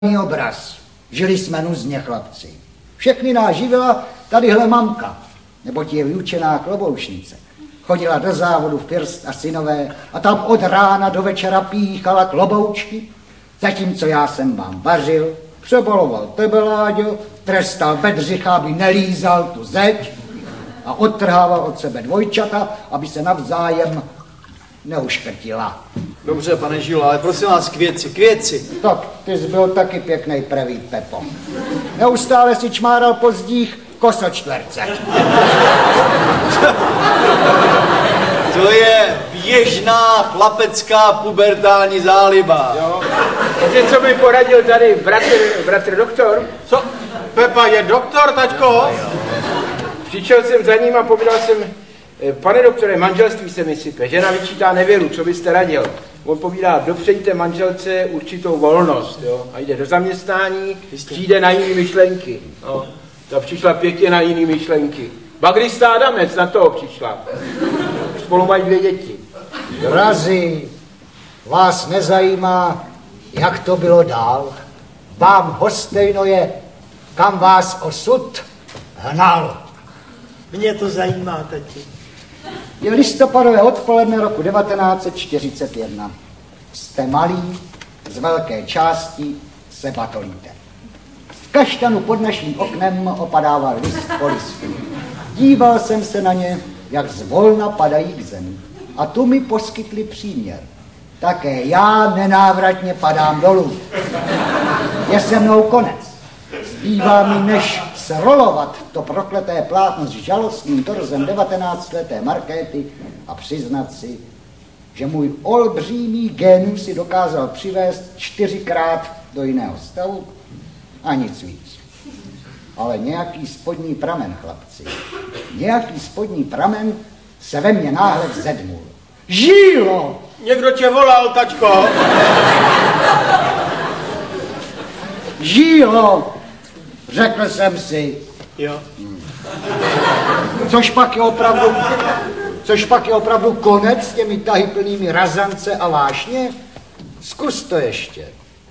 obraz. Žili jsme nuzně, chlapci. Všechny nás živila tadyhle mamka, neboť je vyučená kloboušnice. Chodila do závodu First a synové a tam od rána do večera píchala kloboučky, zatímco já jsem vám vařil, přebaloval tebe, Láďo, trestal Bedřicha, aby nelízal tu zeď a odtrhával od sebe dvojčata, aby se navzájem neuškrtila. Dobře, pane Žilo, ale prosím vás, k věci. Tak, ty jsi byl taky pěknej prevít, Pepo. Neustále si čmáral po zdích kosočtverce. To je běžná chlapecká pubertální záliba. Jo. Víte, co mi poradil tady bratr doktor? Co? Pepa je doktor, taťko? Přišel jsem za ním a povídal jsem, pane doktore, manželství se mi sype, žena vyčítá nevěru, co byste radil? On povídá, dopřejte manželce určitou volnost, jo? A jde do zaměstnání, přijde na jiný myšlenky. No. Ta přišla pěkně na jiný myšlenky. Bagrista Adamec na toho přišla. Spolu mají 2 děti. Mrazi, vás nezajímá, jak to bylo dál? Vám hostejno je, kam vás osud hnal. Mě to zajímá, tati. Je listopadové odpoledne roku 1941. Jste malí, z velké části se batolíte. Z kaštanu pod naším oknem opadával list po listu. Díval jsem se na ně, jak zvolna padají k zemi. A tu mi poskytli příměr. Také já nenávratně padám dolů. Je se mnou konec. Zbývá mi, než srolovat to prokleté plátno s žalostným torzem 19leté Markéty a přiznat si, že můj olbřímý génus si dokázal přivést 4krát do jiného stavu a nic víc. Ale nějaký spodní pramen, chlapci, nějaký spodní pramen se ve mně náhle vzedmul. Žílo! Někdo tě volal, taťko. Žílo! Řekl jsem si. Jo. Což pak je opravdu konec s těmi tahy plnými razance a vášně? Zkus to ještě.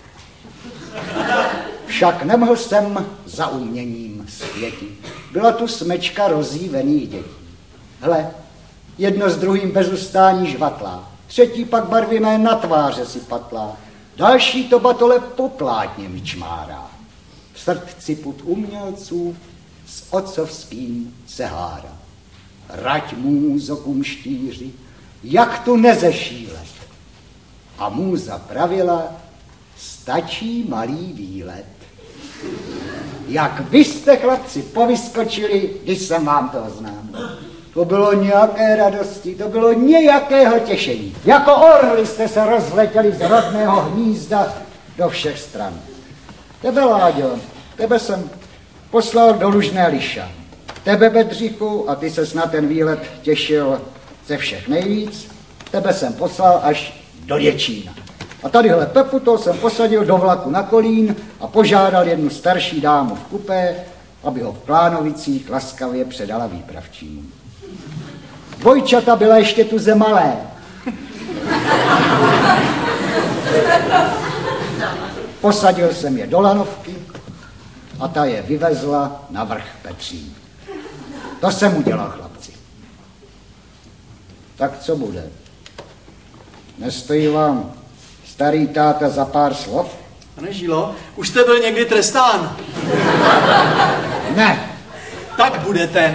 Však nemohl jsem za uměním světit. Byla tu smečka rozjívených dětí. Hle, jedno s druhým bez ustání žvatlá, třetí pak barvivé na tváře si patlá, další to batole po plátně mi čmárá. V srdci put umělců s otcovským se hádá. Rať můzo kumštíři, jak tu nezešílet. A můza pravila, stačí malý výlet. Jak vy jste, chlapci, povyskočili, když jsem vám to oznámil. To bylo nějaké radosti, to bylo nějakého těšení. Jako orly jste se rozletěli z rodného hnízda do všech stran. Tebe, Láďo, tebe jsem poslal do Lužné Liša. Tebe, Bedřichu, a ty ses na ten výlet těšil ze všech nejvíc, tebe jsem poslal až do Děčína. A tadyhle Pepu to jsem posadil do vlaku na Kolín a požádal jednu starší dámu v kupé, aby ho v Klánovicích laskavě předala výpravčímu. Dvojčata byla ještě tuze malé. Posadil jsem je do lanovky a ta je vyvezla na vrch Petří. To jsem udělal, chlapci. Tak co bude? Nestojí vám starý táta za pár slov? Pane Žilo, už jste byl někdy trestán. Ne. Tak budete.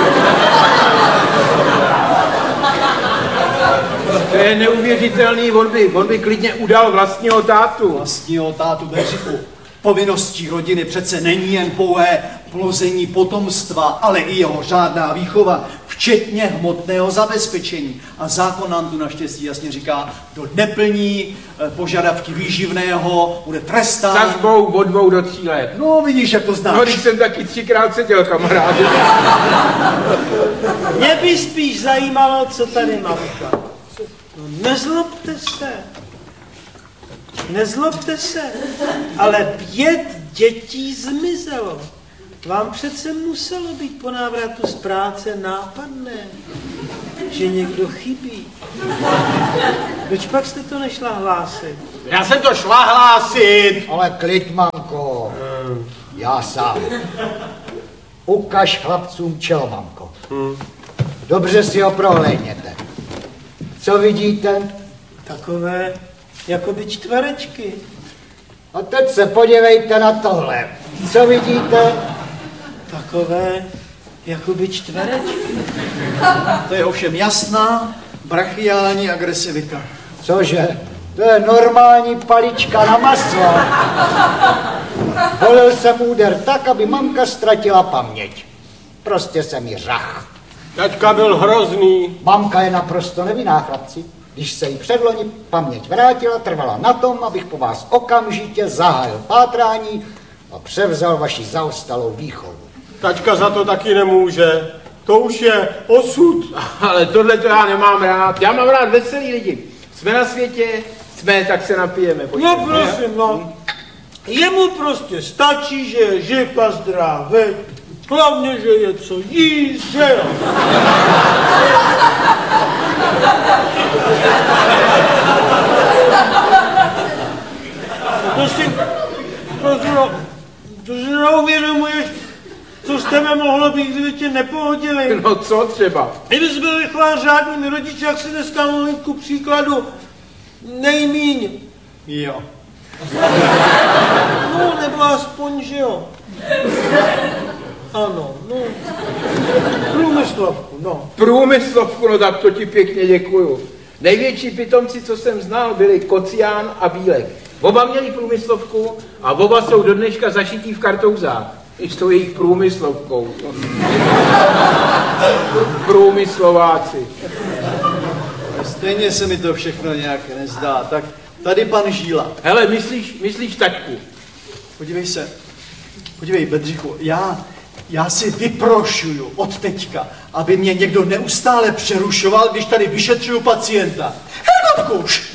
To je neuvěřitelný, on by klidně udal vlastního tátu. Vlastního tátu, Bedřichu. Povinností rodiny přece není jen pouhé plození potomstva, ale i jeho řádná výchova, včetně hmotného zabezpečení. A zákon nám tu naštěstí jasně říká, kdo neplní požadavky výživného, bude trestán. Sazbou od 2 do 3 let. No vidíš, jak to znáš. No, když jsem taky 3krát seděl, kamarádi. Mě by spíš zajímalo, co tady mamka. No, nezlobte se, ale 5 dětí zmizelo. Vám přece muselo být po návratu z práce nápadné, že někdo chybí. Proč pak jste to nešla hlásit? Já jsem to šla hlásit. Ale klid, mamko. Já sám. Ukaž chlapcům čelo, mamko. Dobře si ho prohlédněte. Co vidíte? Takové jakoby čtverečky. A teď se podívejte na tohle. Co vidíte? Takové jakoby čtverečky. To je ovšem jasná brachiální agresivita. Cože? To je normální palička na maso. Volil jsem úder tak, aby mamka ztratila paměť. Prostě jsem jí řach. Taťka byl hrozný. Mamka je naprosto nevinná, chlapci. Když se jí předloni paměť vrátila, trvala na tom, abych po vás okamžitě zahájil pátrání a převzal vaši zaostalou výchovu. Taťka za to taky nemůže. To už je osud. Ale tohle to já nemám rád. Já mám rád veselý lidi. Jsme na světě, jsme, tak se napijeme. Pojďme. No prosím, no. Jemu prostě stačí, že je živ a zdravý. Hlavně, že je co jíst, že jo. To si neuvědomuješ, co z tebe mohlo být, kdyby tě nepohodili. No co třeba? Kdyby jsi byl vychován řádnými rodiči, jak si dneska mluvím ku příkladu nejmíň. Jo. No, nebo aspoň, že jo. Ano, no. Průmyslovku, no. Průmyslovku, no tak to ti pěkně děkuju. Největší pitomci, co jsem znal, byli Kocián a Bílek. Oba měli průmyslovku a oba jsou do dneška zašití v kartouzách. I s tou jejich průmyslovkou. Průmyslováci. Stejně se mi to všechno nějak nezdá. Tak tady pan Žíla. Hele, myslíš taťku? Podívej, Bedřichu, já si vyprošuju od teďka, aby mě někdo neustále přerušoval, když tady vyšetřuju pacienta. Helmutkuš!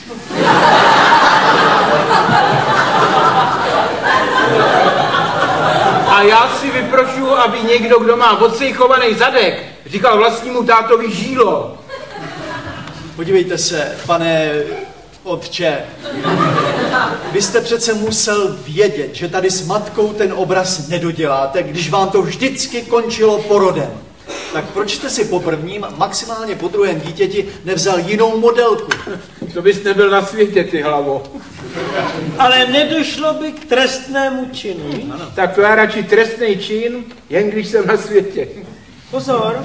A já si vyprošuju, aby někdo, kdo má odsejchovaný zadek, říkal vlastnímu tátovi Žílo. Podívejte se, pane otče, vy jste přece musel vědět, že tady s matkou ten obraz nedoděláte, když vám to vždycky končilo porodem. Tak proč jste si po prvním, maximálně po druhém dítěti nevzal jinou modelku? To bys nebyl na světě, ty hlavo. Ale nedošlo by k trestnému činu. Tak to já radši trestný čin, jen když jsem na světě. Pozor.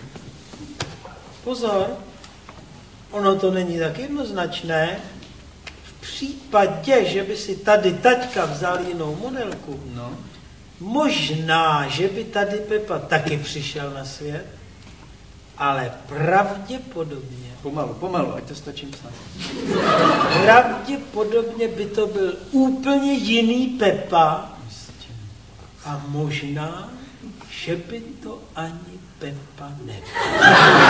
Pozor. Ono to není tak jednoznačné. V případě, že by si tady taťka vzal jinou modelku, No. možná, že by tady Pepa taky přišel na svět, ale pravděpodobně, Pomalu, ať to stačím snad. pravděpodobně by to byl úplně jiný Pepa a možná, že by to ani Pepa nebyl.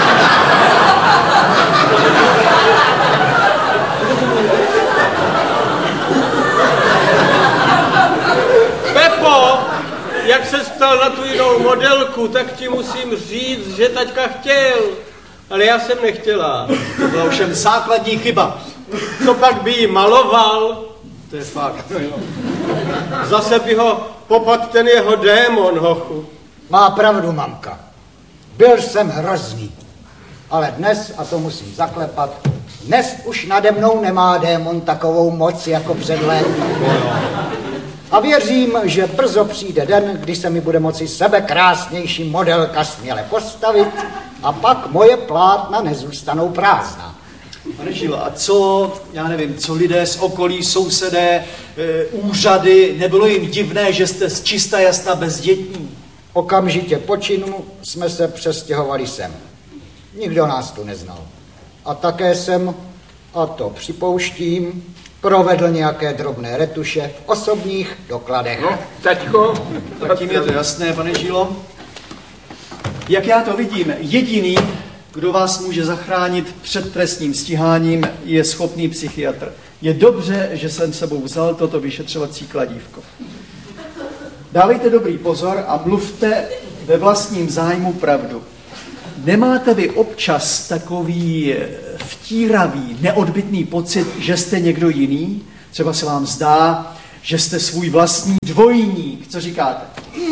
Pepo, jak se stal na tu jinou modelku, tak ti musím říct, že taťka chtěl. Ale já jsem nechtěla. To byla ovšem základní chyba. Co pak by jí maloval? To je fakt. Zase by ho popad ten jeho démon, hochu. Má pravdu, mamka. Byl jsem hrozný. Ale dnes, a to musím zaklepat, dnes už nade mnou nemá démon takovou moc jako před léty. A věřím, že brzo přijde den, kdy se mi bude moci sebe krásnější modelka směle postavit a pak moje plátna nezůstanou prázdná. Pane Žíla, a co lidé z okolí, sousedé, úřady, nebylo jim divné, že jste z čista jasna bezdětní? Okamžitě po činu jsme se přestěhovali sem. Nikdo nás tu neznal. A také jsem, a to připouštím, provedl nějaké drobné retuše v osobních dokladech. No, taťko. Tak tím je to jasné, pane Žílo. Jak já to vidím, jediný, kdo vás může zachránit před trestním stíháním, je schopný psychiatr. Je dobře, že jsem sebou vzal toto vyšetřovací kladívko. Dávejte dobrý pozor a mluvte ve vlastním zájmu pravdu. Nemáte vy občas takový vtíravý, neodbytný pocit, že jste někdo jiný? Třeba se vám zdá, že jste svůj vlastní dvojník. Co říkáte?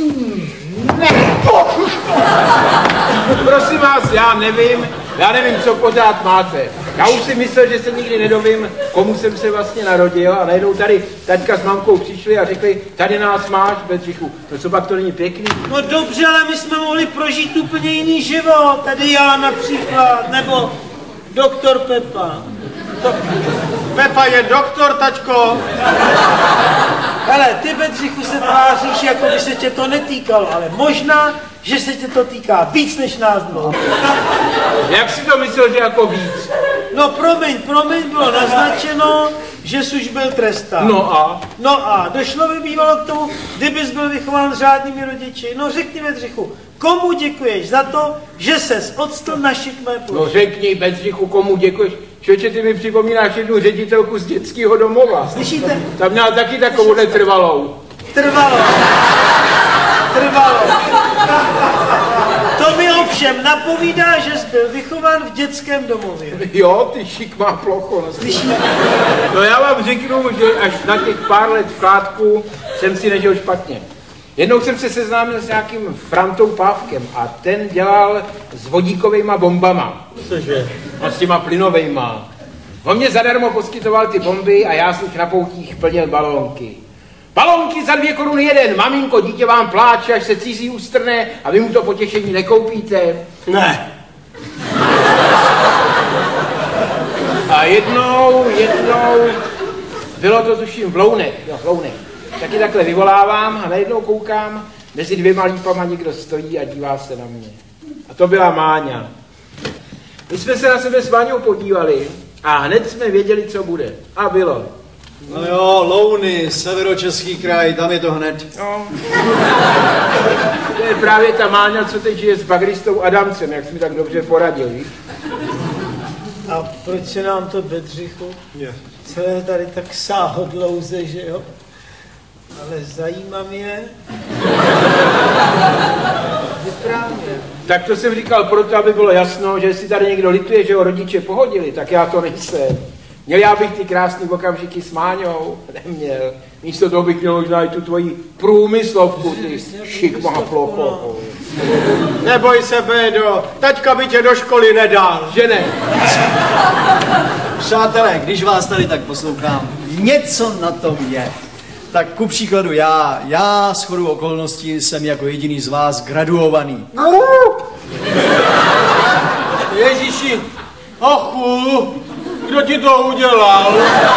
Prosím vás, já nevím, co pořád máte. Já už si myslel, že se nikdy nedovím, komu jsem se vlastně narodil a najednou tady taťka s mamkou přišli a řekli, tady nás máš, Bedřichu. No co pak to není pěkný? No dobře, ale my jsme mohli prožít úplně jiný život. Tady já například, nebo doktor Pepa. Pepa je doktor, tačko. Hele, ty, Bedřichu, se tváříš, jako by se tě to netýkalo, ale možná, že se tě to týká víc než nás dvou. Jak si to myslel, že jako víc? No promiň, bylo naznačeno, že jsi byl trestán. No a došlo by bývalo k tomu, kdybys byl vychován s řádnými rodiči. No řekni, Bedřichu, komu děkuješ za to, že ses odstl na šikmé ploše? No řekni, Bedřichu, komu děkuješ? Člověče, ty mi připomínáš jednu ředitelku z dětského domova. Slyšíte? Tam měla taky takovouhle trvalou. Trvalo. To mi ovšem napovídá, že jsi byl vychován v dětském domově. Jo, ty šikmá plocho. No, Slyšíte? no já vám řeknu, že až na těch pár let vkládku jsem si nežil špatně. Jednou jsem se seznámil s nějakým Frantou Pávkem a ten dělal s vodíkovejma bombama. Cože? A s těma plynovejma. On mě zadarmo poskytoval ty bomby a já jsem na poutích plnil balónky. Balónky za 2 koruny jeden. Maminko, dítě vám pláče, až se cizí ustrne a vy mu to potěšení nekoupíte. Ne. A jednou, bylo to tuším v Lounech, taky takhle vyvolávám a najednou koukám, mezi 2 lípama někdo stojí a dívá se na mě. A to byla Máňa. My jsme se na sebe s Máňou podívali a hned jsme věděli, co bude. A bylo. No jo, Louny, Severočeský kraj, tam je to hned. No. To je právě ta Máňa, co teď žije s bagristou Adamcem, jak jsi mi tak dobře poradil, víš? A proč se nám to, Bedřichu? Celé tady tak sáhodlouze, že jo? Ale zajímá mě. Vyprávět. Tak to jsem říkal proto, aby bylo jasno, že jestli tady někdo lituje, že ho rodiče pohodili, tak já to nejsem. Měl já bych ty krásný okamžiky s Máňou? Neměl. Místo toho bych měl možná i tu tvoji průmyslovku, ty šikmá plocho. Neboj se, Bédo, taťka by tě do školy nedal. Že ne? Přátelé, když vás tady tak poslouchám, něco na tom je. Tak ku příkladu já shodou okolností jsem jako jediný z vás graduovaný. Ježíši, ochu, kdo ti to udělal?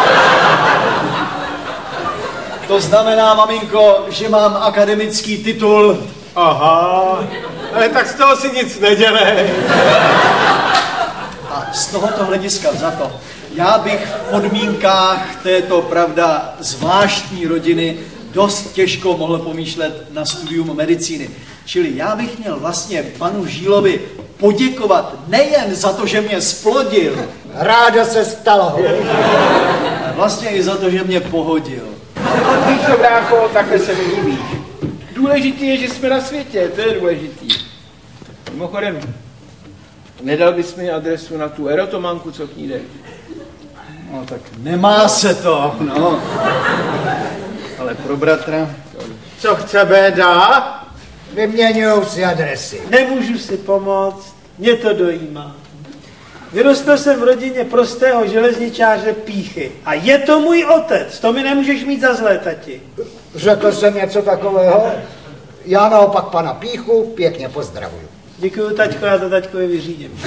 To znamená, maminko, že mám akademický titul. Aha, ale tak z toho si nic nedělej. A z tohoto hlediska vzato, já bych v podmínkách této, pravda, zvláštní rodiny dost těžko mohl pomýšlet na studium medicíny. Čili já bych měl vlastně panu Žílovi poděkovat nejen za to, že mě splodil, Rádo se stalo. ale vlastně i za to, že mě pohodil. Víš to, brácho, takhle se mi líbíš. Důležitý je, že jsme na světě, to je důležitý. Mimochodem, nedal bys mi adresu na tu erotomanku, co k ní jde? No tak nemá se to, no. Ale pro bratra... Co chce Béda? Vyměňujou si adresy. Nemůžu si pomoct, mě to dojímá. Vyrostl jsem v rodině prostého železničáře Píchy. A je to můj otec, to mi nemůžeš mít za zlé, tati. Řekl jsem něco takového? Já naopak pana Píchu pěkně pozdravuju. Děkuju, taťko, já to taťkovi vyřídím.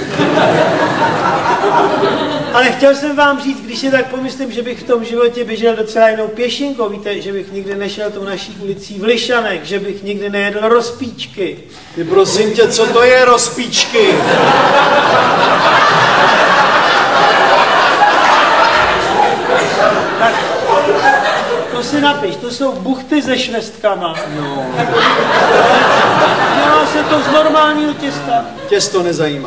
Ale chtěl jsem vám říct, když si tak pomyslím, že bych v tom životě běžel docela jinou pěšinkou, víte, že bych nikdy nešel tou naší ulicí v Lišanech, že bych nikdy nejedl rozpíčky. Ty prosím tě, co to je rozpíčky? Tak, to si napiš, to jsou buchty se švestkama. No, Dělá se to z normálního těsta. těsto nezajímá.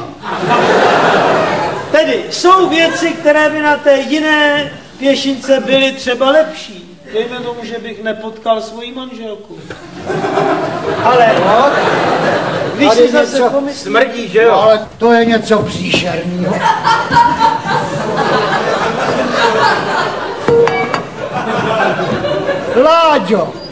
Tedy jsou věci, které by na té jiné pěšince byly třeba lepší. Dejme tomu, že bych nepotkal svoji manželku. Ale když si zase pomyslím... Smrdí, že jo? Ale to je něco příšerného. Láďo,